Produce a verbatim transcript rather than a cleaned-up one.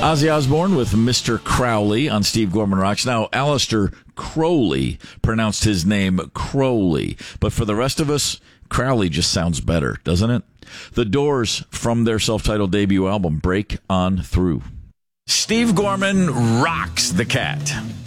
Ozzy Osbourne with Mister Crowley on Steve Gorman Rocks. Now, Aleister Crowley pronounced his name Crowley, but for the rest of us, Crowley just sounds better, doesn't it? The Doors, from their self-titled debut album, Break On Through. Steve Gorman rocks the cat.